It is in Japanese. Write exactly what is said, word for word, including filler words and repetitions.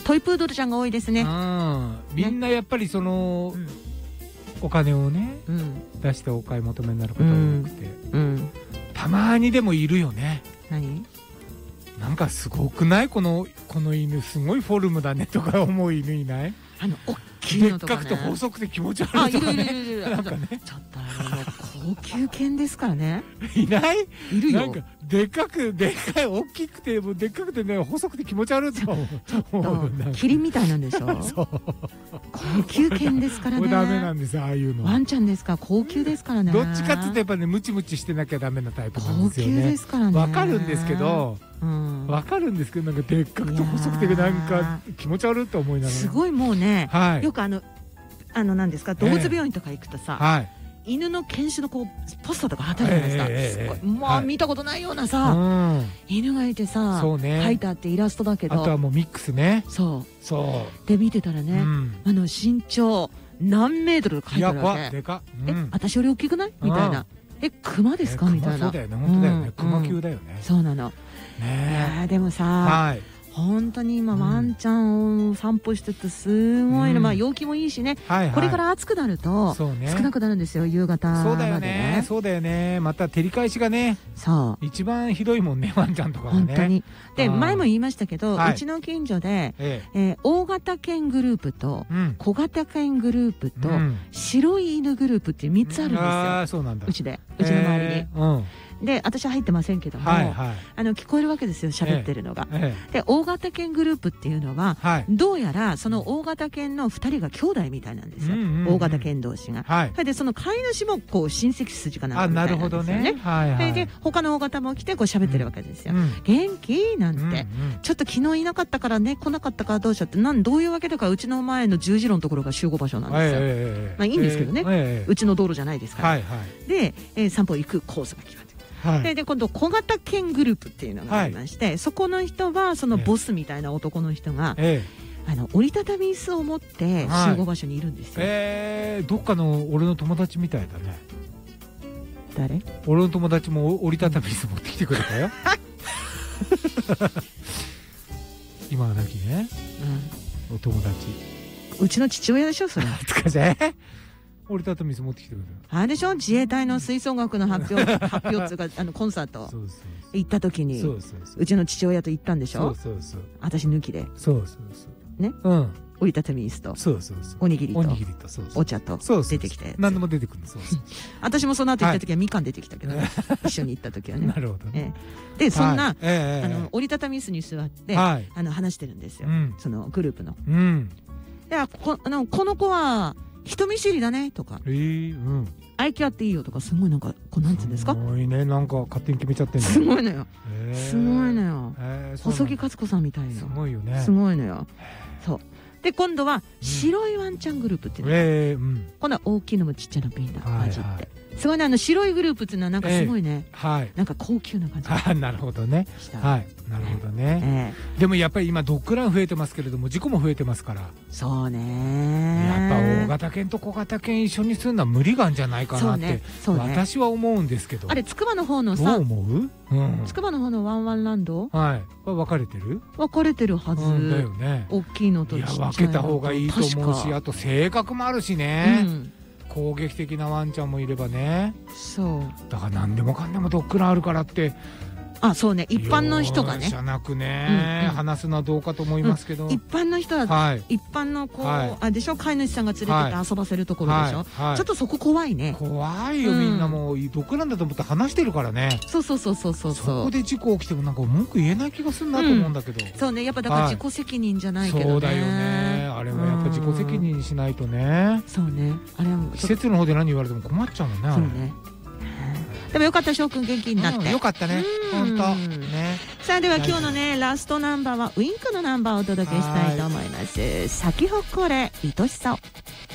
トイプードルちゃんが多いですね。 みんなやっぱりその、ね、お金をね、うん、出してお買い求めになる方が多くて、うんうん、たまにでもいるよね。 何？ なんかすごくない？このこの犬すごいフォルムだねとか思う犬いない？ あの大きいのとかね。 でっかくて細くて気持ち悪いとかね。 あ、いるいるいるいる。なんかね、ちょっとあの高級犬ですからね。 いない？ いるよ。 なんかでっかくでっかい大きくてもうでっかくてね細くて気持ち悪いと思う。 ちょっとキリンみたいなんでしょ。 そう。 高級犬ですからね。 ダメなんですああいうの。 ワンちゃんですから高級ですからね。 どっちかっていうとやっぱねムチムチしてなきゃダメなタイプなんですよね。 高級ですからね。 わかるんですけど。うん、わかるんですけどなんかでっかくて細くてなんか気持ち悪いと思いながらすごいもうね、はい、よくあのあの何ですか動物病院とか行くとさ、えーはい、犬の犬種のこうポスターとか貼ってあるじゃないですか、えー、すごい、えー、まあ、はい、見たことないようなさ、うん、犬がいてさ、ね、書いてあってイラストだけどあとはもうミックスねそうそうで見てたらね、うん、あの身長何メートルとか書いてあるわけでか、 うん、え私より大きくないみたいな、え熊ですか、みたいな。 そうだよね本当だよね、熊級だよね。 そうなの。ねえでもさ本当に今ワンちゃんを散歩しててすごいの、まあ陽気もいいしね、これから暑くなると少なくなるんですよ夕方までね。 そうだよねそうだよね。また照り返しがねそう一番ひどいもんねワンちゃんとかはね。 本当にで前も言いましたけどうちの近所で大型犬グループと小型犬グループと白い犬グループっていうみっつあるんですよ。あそうなんだ。うちでうちの周りに。で私は入ってませんけども、はいはい、あの聞こえるわけですよ喋ってるのが、ええ、で大型犬グループっていうのは、はい、どうやらその大型犬のふたりが兄弟みたいなんですよ、うんうんうん、大型犬同士が、はい、でその飼い主もこう親戚筋かなんかみたいなんですよね。はいはい、で他の大型も来てこう喋ってるわけですよ、うん、元気なんて、うんうん、ちょっと昨日いなかったからね来なかったからどうしようってなんどういうわけだかうちの前の十字路のところが集合場所なんですよ、えー、まあいいんですけどね、えー、うちの道路じゃないですから、はいはい、で、えー、散歩行くコースが決まってはい、でで今度小型犬グループっていうのがありまして、はい、そこの人はそのボスみたいな男の人が、ええ、あの折りたたみ椅子を持って集合場所にいるんですよ、はい、えー、どっかの俺の友達みたいだね。 誰？ 俺の友達も折りたたみ椅子持ってきてくれたよ今はなきね、うん、お友達うちの父親でしょそれ折りたたみ椅子持ってきてくれた。 あれでしょ自衛隊の吹奏楽の発表発表つがあのコンサートそうそうそう行った時にそうそうそううちの父親と行ったんでしょ。そうそうそう私抜きでそうそうそうね、うん、折りたたみ椅子とそうそうそうおにぎりとおにぎりとそうそうお茶と出てきて何でも出てくるの。そうそう私もその後行った時はみかん出てきたけど、ね、一緒に行った時はねなるほどね、 えー、でそんな、はいえー、あの折りたたみ椅子に座って、はい、あの話してるんですよ、うん、そのグループの、うん、でこあのこの子は人見知りだねとか、えーうん、愛嬌あっていいよとかすごいなんかこうなんつうんですかすごいねなんか勝手に決めちゃってんのすごいのよ、えー、すごいのよ、えー、細木勝子さんみたいなすごいよねすごいのよ。そうで今度は白いワンちゃんグループっていうの、えーうん、今度は大きいのもちっちゃいのみんな混じって、はいはい、すごいねあの白いグループっていうのはなんかすごいね、えーはい、なんか高級な感じあなるほどねはいなるほどね、えー、でもやっぱり今ドッグラン増えてますけれども事故も増えてますからそうねやっぱ大型犬と小型犬一緒にするのは無理があるんじゃないかなって、ねね、私は思うんですけどあれつくばの方のさどう思うつくばの方のワンワンランドはい分かれてる分かれてるはず、うん、 だよね大きいのとちっちゃいのといや分けた方がいいと思うしあと性格もあるしね、うん攻撃的なワンちゃんもいればねそうだから何でもかんでもドッグランあるからってあそうね一般の人がね容赦なくね、うんうん、話すのはどうかと思いますけど、 うん、一般の人は、はい、一般のこう、はい、あでしょ飼い主さんが連れてって遊ばせるところでしょ、はいはい、ちょっとそこ怖いね怖いよ、うん、みんなもうドッグランだと思って話してるからねそうそうそうそうそうそこで事故起きてもなんか文句言えない気がするなと思うんだけど、 うん、そうねやっぱだから自己責任じゃないけどね、はい、 そうだよねあれはやっぱ自己責任にしないとねそうねあれは施設の方で何言われても困っちゃうもんねそうねでもよかった翔くん元気になって、うん、 よかったね本当ね。 さあでは今日のねラストナンバーはウインクのナンバーをお届けしたいと思います。咲き誇れ愛しさを。